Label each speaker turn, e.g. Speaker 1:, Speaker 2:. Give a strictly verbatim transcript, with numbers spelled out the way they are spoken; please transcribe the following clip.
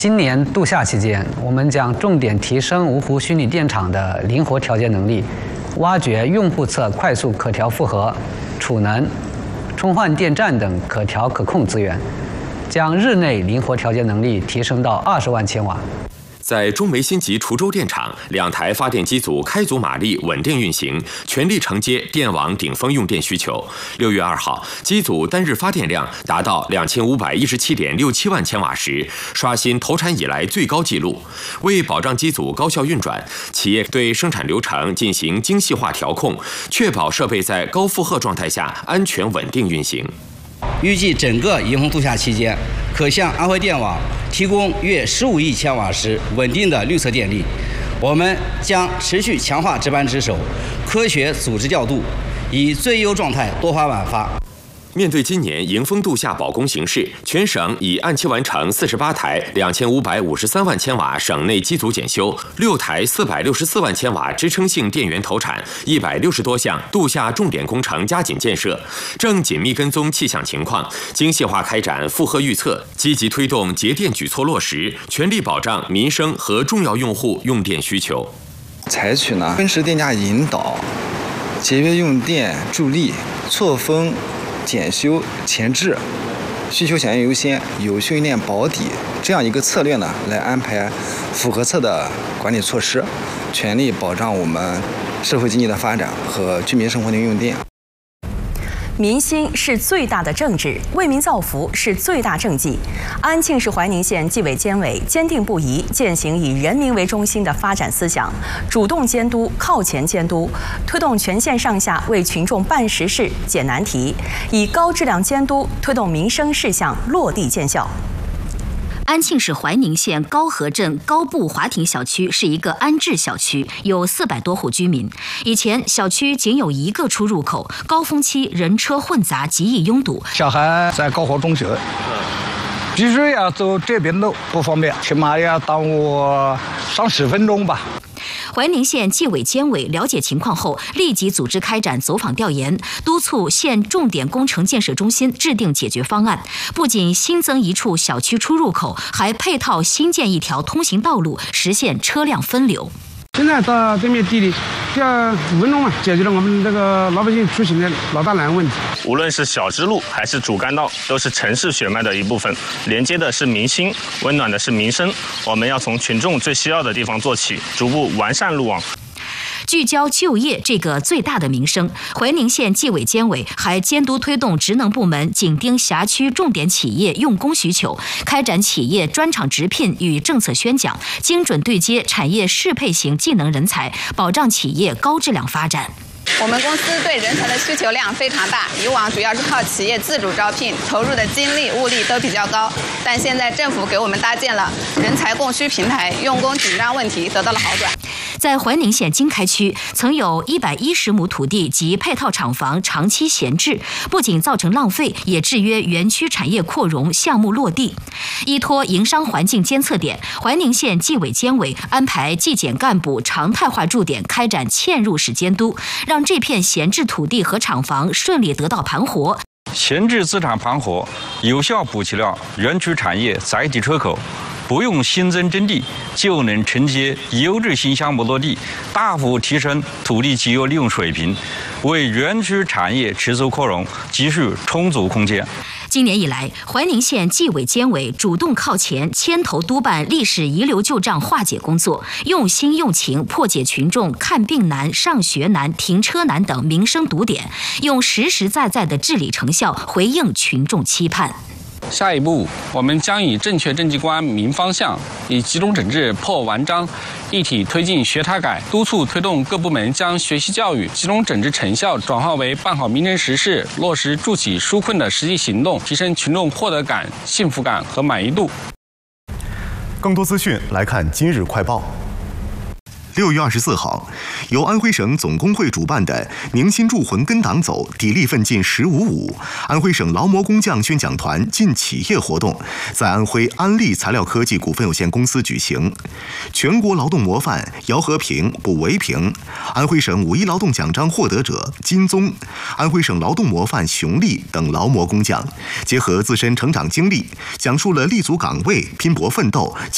Speaker 1: 今年度夏期间，我们将重点提升芜湖虚拟电厂的灵活调节能力，挖掘用户侧快速可调负荷、储能、充换电站等可调可控资源，将日内灵活调节能力提升到二十万千瓦。
Speaker 2: 在中煤新集滁州电厂，两台发电机组开足马力，稳定运行，全力承接电网顶峰用电需求。六月二号，机组单日发电量达到两千五百一十七点六七万千瓦时，刷新投产以来最高纪录。为保障机组高效运转，企业对生产流程进行精细化调控，确保设备在高负荷状态下安全稳定运行。
Speaker 3: 预计整个迎峰度夏期间，可向安徽电网提供约十五亿千瓦时稳定的绿色电力。我们将持续强化值班值守，科学组织调度，以最优状态多发晚发。
Speaker 2: 面对今年迎峰度夏保供形势，全省已按期完成四十八台两千五百五十三万千瓦省内机组检修，六台四百六十四万千瓦支撑性电源投产，一百六十多项度夏重点工程加紧建设，正紧密跟踪气象情况，精细化开展负荷预测，积极推动节电举措落实，全力保障民生和重要用户用电需求。
Speaker 4: 采取呢分时电价引导、节约用电助力、错峰 检修前置、需求响应优先、有序用电保底这样一个策略呢，来安排符合侧的管理措施，全力保障我们社会经济的发展和居民生活的用电。
Speaker 5: 民心是最大的政治，为民造福是最大政绩。安庆市怀宁县纪委监委坚定不移践行以人民为中心的发展思想，主动监督、靠前监督，推动全县上下为群众办实事、解难题，以高质量监督推动民生事项落地见效。
Speaker 6: 安庆市怀宁县高河镇高步华庭小区是一个安置小区，有四百多户居民。以前小区仅有一个出入口，高峰期人车混杂，极易拥堵。
Speaker 7: 小孩在高河中学，必须要走这边路，不方便，起码要耽误上十分钟吧。
Speaker 6: 怀宁县纪委监委了解情况后，立即组织开展走访调研，督促县重点工程建设中心制定解决方案。不仅新增一处小区出入口，还配套新建一条通行道路，实现车辆分流。
Speaker 8: 现在到对面地里，只要五分钟啊，解决了我们这个老百姓出行的老大难问题。
Speaker 9: 无论是小支路还是主干道，都是城市血脉的一部分，连接的是民心，温暖的是民生。我们要从群众最需要的地方做起，逐步完善路网。
Speaker 6: 聚焦就业这个最大的民生，怀宁县纪委监委还监督推动职能部门紧盯辖区重点企业用工需求，开展企业专场直聘与政策宣讲，精准对接产业适配型技能人才，保障企业高质量发展。
Speaker 10: 我们公司对人才的需求量非常大，以往主要是靠企业自主招聘，投入的精力、物力都比较高。但现在政府给我们搭建了人才供需平台，用工紧张问题得到了好转。
Speaker 6: 在怀宁县经开区，曾有一百一十亩土地及配套厂房长期闲置，不仅造成浪费，也制约园区产业扩容项目落地。依托营商环境监测点，怀宁县纪委监委安排纪检干部常态化驻点开展嵌入式监督，让这片闲置土地和厂房顺利得到盘活。
Speaker 11: 闲置资产盘活，有效补齐了园区产业载体车口。 不用新增征地，就能承接优质新项目落地，大幅提升土地节约利用水平，为园区产业持续扩容给予充足空间。
Speaker 6: 今年以来，怀宁县纪委监委主动靠前，牵头督办历史遗留旧账化解工作，用心用情破解群众看病难、上学难、停车难等民生堵点，用实实在在的治理成效回应群众期盼。
Speaker 12: 下一步，我们将以正确政绩观、明方向，以集中整治破顽章，一体推进学台改，督促推动各部门将学习教育集中整治成效转化为办好民生实事、落实助企纾困的实际行动，提升群众获得感、幸福感和满意度。
Speaker 13: 更多资讯来看今日快报。 六月二十四号，由安徽省总工会主办的“宁心铸魂跟党走，砥砺奋进十五五”安徽省劳模工匠宣讲团进企业活动在安徽安利材料科技股份有限公司举行。全国劳动模范姚和平、卜维平，安徽省五一劳动奖章获得者金宗，安徽省劳动模范熊立等劳模工匠，结合自身成长经历，讲述了立足岗位、拼搏奋斗。